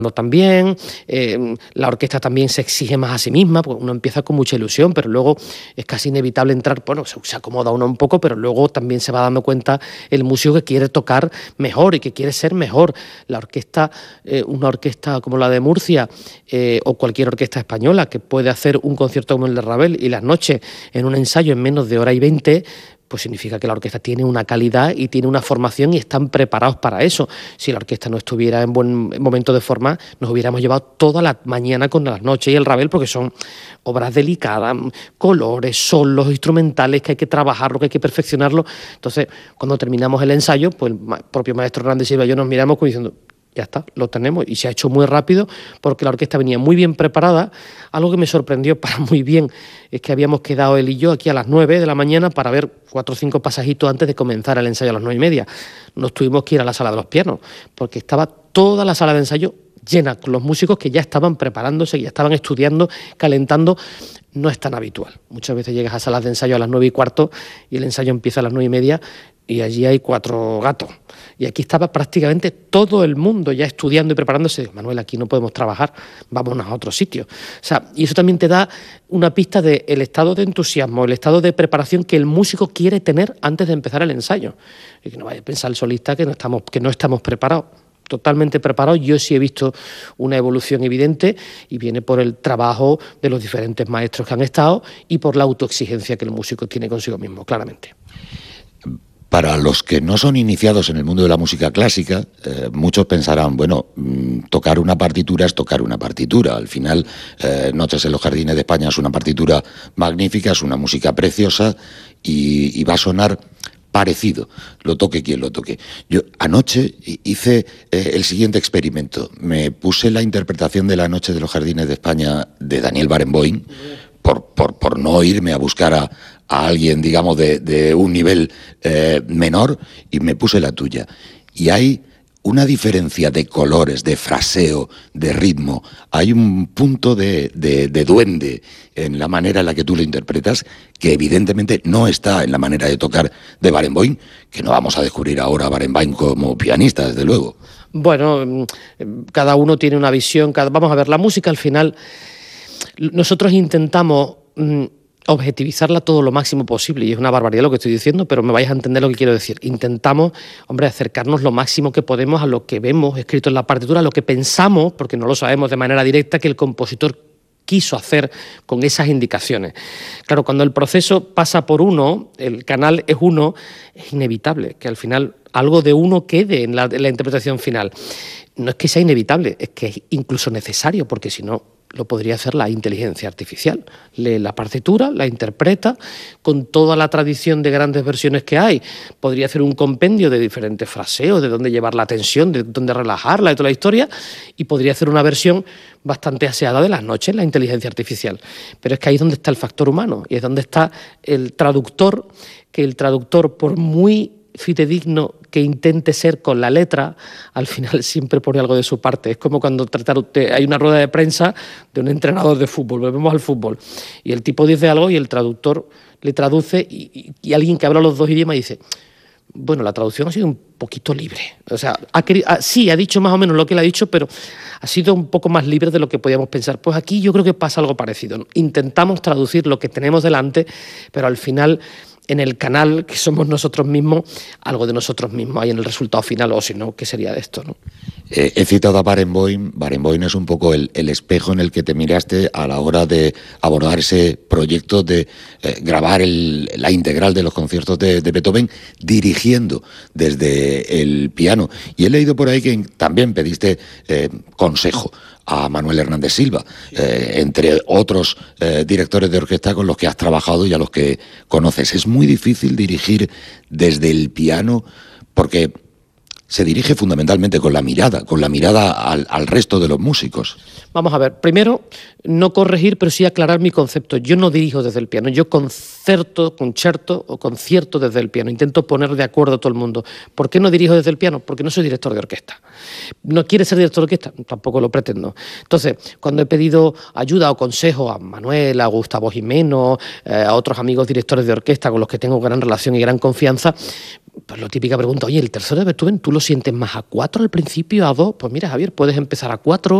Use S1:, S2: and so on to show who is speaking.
S1: también, la orquesta también se exige más a sí misma, porque uno empieza con mucha ilusión, pero luego es casi inevitable entrar, bueno, se acomoda uno un poco, pero luego también se va dando cuenta el músico que quiere tocar mejor y que quiere ser mejor. La orquesta, una orquesta como la de Murcia, o cualquier orquesta española que puede hacer un concierto como el de Ravel y las noches en un ensayo en menos de hora y 20, pues significa que la orquesta tiene una calidad y tiene una formación y están preparados para eso. Si la orquesta no estuviera en buen momento de forma, nos hubiéramos llevado toda la mañana con las noches y el Ravel, porque son obras delicadas, colores, solos, instrumentales, que hay que trabajarlo, que hay que perfeccionarlo. Entonces, cuando terminamos el ensayo, pues el propio maestro Hernández Silva y yo nos miramos como diciendo, ya está, lo tenemos, y se ha hecho muy rápido porque la orquesta venía muy bien preparada. Algo que me sorprendió para muy bien es que habíamos quedado él y yo aquí a las 9 de la mañana para ver 4 o 5 pasajitos antes de comenzar el ensayo a las 9:30. Nos tuvimos que ir a la sala de los pianos porque estaba toda la sala de ensayo llena con los músicos que ya estaban preparándose, que ya estaban estudiando, calentando. No es tan habitual. Muchas veces llegas a salas de ensayo a las 9:15 y el ensayo empieza a las 9:30 y allí hay 4 gatos. Y aquí estaba prácticamente todo el mundo ya estudiando y preparándose. Manuel, aquí no podemos trabajar, vámonos a otro sitio. O sea, y eso también te da una pista del estado de entusiasmo, el estado de preparación que el músico quiere tener antes de empezar el ensayo. Y que no vaya a pensar el solista que no estamos preparados. Totalmente preparados. Yo sí he visto una evolución evidente y viene por el trabajo de los diferentes maestros que han estado y por la autoexigencia que el músico tiene consigo mismo, claramente.
S2: Para los que no son iniciados en el mundo de la música clásica, muchos pensarán, bueno, tocar una partitura es tocar una partitura. Al final, Noches en los Jardines de España es una partitura magnífica, es una música preciosa y va a sonar parecido, lo toque quien lo toque. Yo anoche hice el siguiente experimento. Me puse la interpretación de La Noche de los Jardines de España de Daniel Barenboim, por no irme a buscar a alguien, digamos, de un nivel menor, y me puse la tuya. Y hay una diferencia de colores, de fraseo, de ritmo. Hay un punto de duende en la manera en la que tú lo interpretas, que evidentemente no está en la manera de tocar de Barenboim, que no vamos a descubrir ahora a Barenboim como pianista, desde luego.
S1: Bueno, cada uno tiene una visión. Vamos a ver, la música al final, nosotros intentamos objetivizarla todo lo máximo posible, y es una barbaridad lo que estoy diciendo, pero me vais a entender lo que quiero decir. Intentamos, acercarnos lo máximo que podemos a lo que vemos escrito en la partitura, a lo que pensamos, porque no lo sabemos de manera directa, que el compositor quiso hacer con esas indicaciones. Claro, cuando el proceso pasa por uno, el canal es uno, es inevitable que al final algo de uno quede en la interpretación final. No es que sea inevitable, es que es incluso necesario, porque si no, lo podría hacer la inteligencia artificial. Lee la partitura, la interpreta, con toda la tradición de grandes versiones que hay. Podría hacer un compendio de diferentes fraseos, de dónde llevar la tensión, de dónde relajarla, y toda la historia, y podría hacer una versión bastante aseada de Las Noches, la inteligencia artificial. Pero es que ahí es donde está el factor humano, y es donde está el traductor, que el traductor, por muy fidedigno que intente ser con la letra, al final siempre pone algo de su parte. Es como cuando hay una rueda de prensa de un entrenador de fútbol, volvemos al fútbol, y el tipo dice algo y el traductor le traduce, y alguien que habla los dos idiomas dice, bueno, la traducción ha sido un poquito libre. O sea, sí, ha dicho más o menos lo que él ha dicho, pero ha sido un poco más libre de lo que podíamos pensar. Pues aquí yo creo que pasa algo parecido, ¿no? Intentamos traducir lo que tenemos delante, pero al final, en el canal, que somos nosotros mismos, algo de nosotros mismos hay en el resultado final, o si no, ¿qué sería de esto, no?
S2: He citado a Barenboim. Barenboim es un poco el espejo en el que te miraste a la hora de abordar ese proyecto de grabar la integral de los conciertos de Beethoven, dirigiendo desde el piano. Y he leído por ahí que también pediste consejo a Manuel Hernández Silva, entre otros directores de orquesta con los que has trabajado y a los que conoces. Es muy difícil dirigir desde el piano porque se dirige fundamentalmente con la mirada al resto de los músicos.
S1: Vamos a ver, primero, no corregir, pero sí aclarar mi concepto. Yo no dirijo desde el piano, yo concierto desde el piano. Intento poner de acuerdo a todo el mundo. ¿Por qué no dirijo desde el piano? Porque no soy director de orquesta. ¿No quiere ser director de orquesta? Tampoco lo pretendo. Entonces, cuando he pedido ayuda o consejo a Manuel, a Gustavo Jimeno, a otros amigos directores de orquesta con los que tengo gran relación y gran confianza, pues la típica pregunta, oye, el tercero de Beethoven, ¿tú lo lo sientes más a 4 al principio, a 2? Pues mira, Javier, puedes empezar a 4